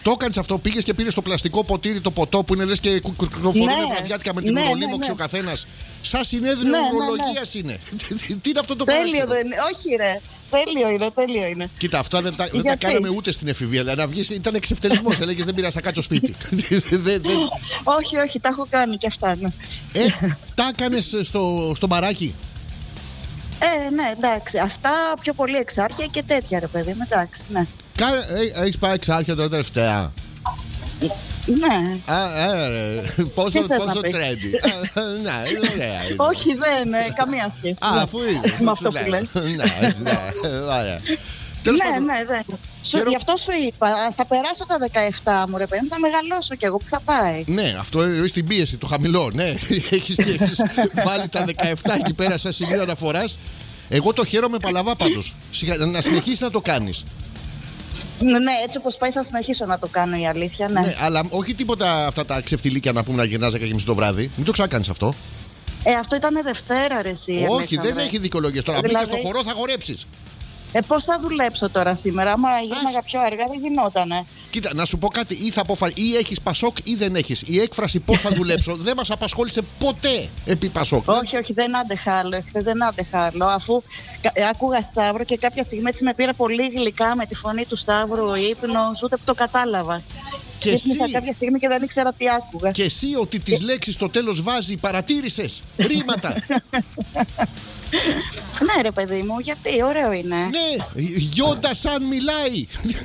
Το έκανες αυτό, πήγες και πήρες το πλαστικό ποτήρι, το ποτό που είναι λες και κυκλοφορούν βραδιάτικα με την ουρολίμωξη ο καθένας. Σαν συνέδριο ουρολογίας είναι. Τι είναι αυτό το πράγμα? Τέλειο δεν είναι. Όχι, ρε. Τέλειο είναι. Κοίτα, αυτά δεν τα κάναμε ούτε στην εφηβεία. Δηλαδή, να βγεις ήταν εξευτελισμός. Έλεγες δεν πειράζει, θα κάτσω σπίτι. Όχι, τα έχω κάνει και αυτά. Ναι. Τα έκανες στο μπαράκι? Ναι, εντάξει. Αυτά πιο πολύ εξάρχεια και τέτοια, ρε παιδί μου. Εντάξει, ναι. Έχεις πάει εξάρχεια τώρα τελευταία? Ναι. Πόσο trendy. Ναι, ωραία. Όχι, δεν, καμία σχέση. Αφού είναι. Με αυτό που λες. Ναι, ωραία. Ναι. Γι' αυτό σου είπα, θα περάσω τα 17 μου, ρε παιδί, θα μεγαλώσω κι εγώ, που θα πάει. Ναι, αυτό είναι στην πίεση, το χαμηλό. Ναι, έχεις βάλει τα 17 εκεί πέρα σαν σημείο αναφοράς. Εγώ το χαίρομαι παλαβά πάντως. Να συνεχίσεις να το κάνεις. Ναι, έτσι όπως πάει θα συνεχίσω να το κάνω, η αλήθεια, ναι. Ναι, αλλά όχι τίποτα αυτά τα ξεφτιλίκια να πούμε να γυρνάς 10:30 το βράδυ. Μην το ξανακάνεις αυτό. Αυτό ήταν Δευτέρα, ρε εσύ. Όχι, δεν έχει δικαιολογίες. Τώρα μπήκες στο χορό, θα χορέψεις. Πώς θα δουλέψω τώρα σήμερα? Άμα γίναγα πιο αργά δεν γινότανε. Κοίτα, να σου πω κάτι, ή έχεις Πασόκ ή δεν έχεις. Η έκφραση πώς θα δουλέψω δεν μας απασχόλησε ποτέ επί Πασόκ. Όχι, δεν άντεχα άλλο. Εχθές δεν άντεχα άλλο. Αφού άκουγα Σταύρο και κάποια στιγμή έτσι με πήρε πολύ γλυκά με τη φωνή του Σταύρου ο ύπνος, ούτε που το κατάλαβα. Και ξύπνησα κάποια στιγμή και δεν ήξερα τι άκουγα. Και εσύ ότι τις λέξεις στο τέλος βάζει, παρατήρησες ρήματα. Ναι, ρε παιδί μου, γιατί ωραίο είναι. Ναι, Γιόντα σαν μιλάει.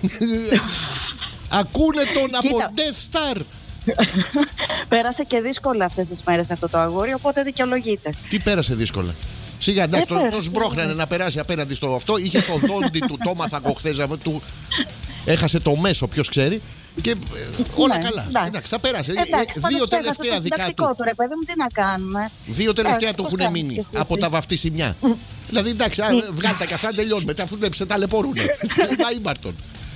Ακούνε τον από Death Star. Πέρασε και δύσκολα αυτές τις μέρες αυτό το αγόρι, οπότε δικαιολογείται. Τι πέρασε δύσκολα? Σιγά, εντάξει, το σμπρώχνανε να περάσει απέναντι στο αυτό. Είχε το δόντι του, το έμαθα εγώ χθες, έχασε το μέσο, ποιος ξέρει. Και όλα καλά. Εντάξει, θα περάσει. Δύο τελευταία δικά του. Ρε παιδί μου, τι να κάνουμε. Δύο τελευταία του έχουν μείνει από τα βαφτή σημιά. Δηλαδή, εντάξει, βγάλτε τα και αυτά, τελειώνουμε. Αφού δεν σε ταλαιπωρούν. Μάιμπαρτον.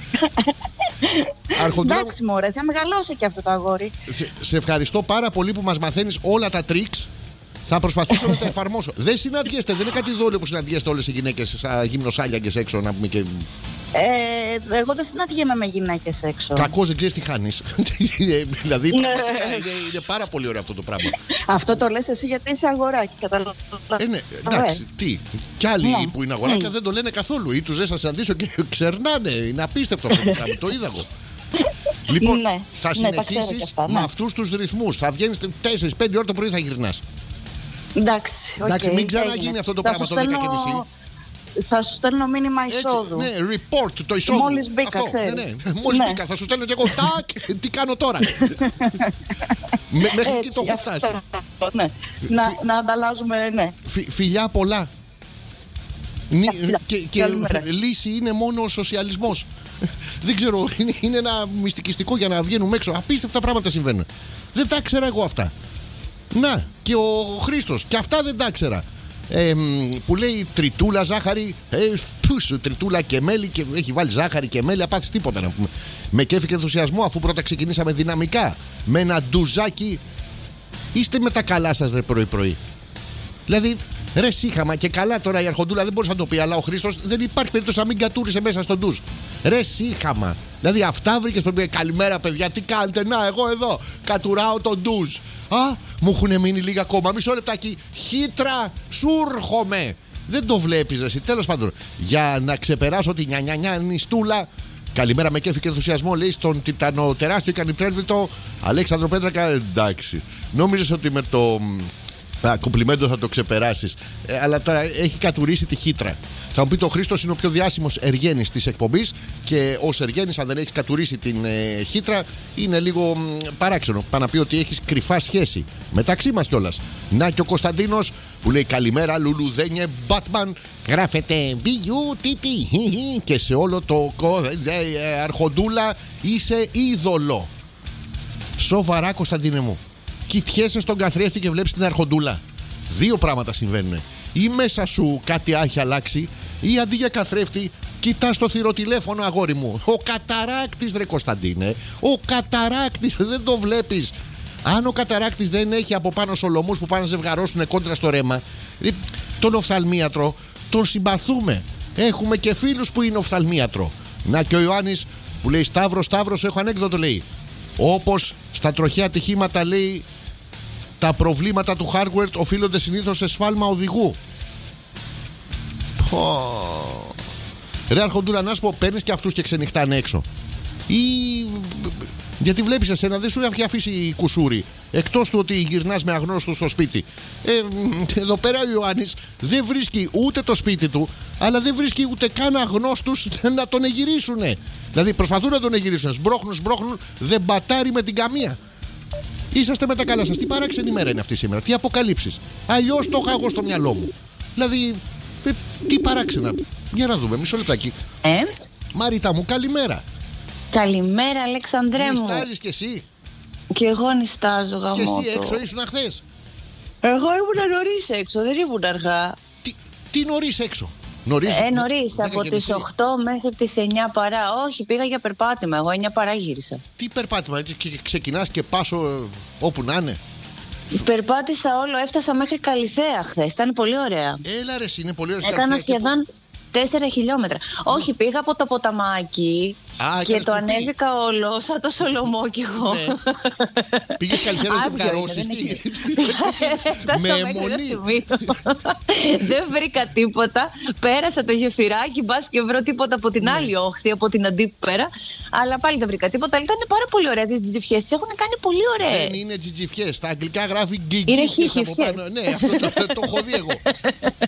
Εντάξει, μωρέ, θα μεγαλώσει και αυτό το αγόρι. Σε ευχαριστώ πάρα πολύ που μας μαθαίνεις όλα τα τρίξ. Θα προσπαθήσω να τα εφαρμόσω. Δεν συναντιέστε, δεν είναι κάτι δόλιο που συναντιέστε όλες οι γυναίκες σαν γυμνοσάλιαγκες έξω να πούμε και. Εγώ δεν συναντιέμαι με γυναίκες έξω. Κακώς δεν ξέρεις τι χάνεις. Δηλαδή είναι πάρα πολύ ωραίο αυτό το πράγμα. Αυτό το λες εσύ γιατί είσαι αγοράκι, καταλαβαίνω. Ναι, εντάξει, τι. Κι άλλοι που είναι αγοράκια δεν το λένε καθόλου. Ή τους δεν σας συναντήσω και ξερνάνε. Είναι απίστευτο αυτό το πράγμα. Το είδα εγώ. Λοιπόν, θα συνεχίσεις με αυτούς τους ρυθμούς. Θα βγαίνεις 4-5 ώρες το πρωί, θα γυρνάς. Εντάξει, μην ξαναγίνει αυτό το πράγμα το 10:30. Θα σου στέλνω μήνυμα εισόδου. Ναι, report το εισόδου. Μόλις μπήκα, ξέρεις. Μόλις μπήκα, θα σου στέλνω και εγώ. Τάκ, τι κάνω τώρα. Μέχρι εκεί το έχω φτάσει. Να ανταλλάζουμε, ναι. Φιλιά πολλά. Και λύση είναι μόνο ο σοσιαλισμός. Δεν ξέρω, είναι ένα μυστικιστικό για να βγαίνουμε έξω. Απίστευτα πράγματα συμβαίνουν. Δεν τα ξέρα εγώ αυτά. Να, και ο Χρήστος, και αυτά δεν τα ξέρα. Που λέει τριτούλα ζάχαρη, τριτούλα και μέλι, και έχει βάλει ζάχαρη και μέλι, απάθεις τίποτα να πούμε. Με κέφι και ενθουσιασμό, αφού πρώτα ξεκινήσαμε δυναμικά με ένα ντουζάκι. Είστε με τα καλά σας ρε πρωί-πρωί. Δηλαδή, ρε σύχαμα, και καλά τώρα η αρχοντούλα δεν μπορούσε να το πει, αλλά ο Χρήστος δεν υπάρχει περίπτωση να μην κατούρισε μέσα στον ντουζ. Ρε σύχαμα. Δηλαδή, αυτά βρήκες πρέπει. Καλημέρα, παιδιά, τι κάνετε? Να, εγώ εδώ κατουράω τον ντουζ. Μου έχουν μείνει λίγα ακόμα. Μισό λεπτάκι. Χύτρα, σου έρχομαι. Δεν το βλέπεις εσύ. Τέλος πάντων, για να ξεπεράσω τη νιανιανιά νηστούλα. Καλημέρα με κέφι και ενθουσιασμό, λέει στον τιτανο τεράστιο ικανυπτέρβητο Αλέξανδρο Πέτρακα. Εντάξει. Νόμιζες ότι με το κομπλιμέντο θα το ξεπεράσεις. Αλλά τώρα έχει κατουρίσει τη χύτρα. Θα μου πει το Χρήστος είναι ο πιο διάσημος εργένης της εκπομπής. Και ως εργένης, αν δεν έχεις κατουρίσει την χύτρα, είναι λίγο παράξενο. Πά να πει ότι έχεις κρυφά σχέση μεταξύ μας κιόλας. Να και ο Κωνσταντίνος που λέει καλημέρα, λουλουδένιε, Batman. Γράφεται B-U-T-T. Και σε όλο το αρχοντούλα είσαι είδωλο. Σοβαρά, Κωνσταντίνε μου. Κοιτιέσαι στον καθρέφτη και βλέπεις την αρχοντούλα. Δύο πράγματα συμβαίνουν. Ή μέσα σου κάτι έχει αλλάξει, ή αντί για καθρέφτη κοιτάς το θηροτηλέφωνο, αγόρι μου. Ο καταράκτης, ρε Κωνσταντίνε. Ο καταράκτης, δεν το βλέπεις. Αν ο καταράκτης δεν έχει από πάνω σολομούς που πάνε να ζευγαρώσουν κόντρα στο ρέμα, τον οφθαλμίατρο τον συμπαθούμε. Έχουμε και φίλους που είναι οφθαλμίατρο. Να και ο Ιωάννης που λέει Σταύρος, έχω ανέκδοτο, λέει. Όπως στα τροχαία ατυχήματα, λέει, τα προβλήματα του hardware οφείλονται συνήθως σε σφάλμα οδηγού. Ρε Αρχοντούρα, να σου πω, παίρνεις και αυτούς και ξενυχτάνε έξω? Ή γιατί βλέπεις εσένα δεν σου έχει αφήσει κουσούρι, εκτός του ότι γυρνάς με αγνώστους στο σπίτι. Εδώ πέρα ο Ιωάννης δεν βρίσκει ούτε το σπίτι του, αλλά δεν βρίσκει ούτε καν αγνώστους να τον εγυρίσουνε. Δηλαδή προσπαθούν να τον εγυρίσουν, σμπρώχνουν, δεν πατάρει με την καμία. Είσαστε με τα καλά σας. Τι παράξενη μέρα είναι αυτή σήμερα, τι αποκαλύψεις. Αλλιώς το είχα εγώ στο μυαλό μου. Δηλαδή, τι παράξενα. Για να δούμε, μισό λεπτάκι. Μαρίτα μου, καλημέρα. Καλημέρα, Αλεξανδρέ μου. Νιστάζεις κι εσύ? Και εγώ νιστάζω, γαμώτο. Και εσύ έξω ήσουν χθες? Εγώ ήμουν νωρίς έξω, δεν ήμουν αργά. Τι νωρίς έξω? Νωρίς από τις 8 μέχρι τις 9 παρά. Όχι, πήγα για περπάτημα. Εγώ 9 παρά γύρισα. Τι περπάτημα, έτσι και ξεκινάς και πας όπου να είναι? Περπάτησα όλο, έφτασα μέχρι Καλιθέα χθες. Ήταν πολύ ωραία. Έλα ρε, είναι πολύ ωραία. Έκανα σχεδόν 4 χιλιόμετρα. Όχι, πήγα από το ποταμάκι και το ανέβηκα όλο σαν το Σολομό κι εγώ. Ναι. Πήγες Καλιθέα να σε βγαρώσεις? Έφτασα μέχρι ένα σημείο. Δεν βρήκα τίποτα. Πέρασα το γεφυράκι, μπας και βρω τίποτα από την άλλη όχθη, από την αντίπερα. Αλλά πάλι δεν βρήκα τίποτα. Ήταν πάρα πολύ ωραία. Τις τζιτζιφιές τις έχουν κάνει πολύ ωραίες. Δεν είναι τζιτζιφιές. Στα αγγλικά γράφει γκίγκιφιές από πάνω. Ναι, αυτό το έχω δει εγώ.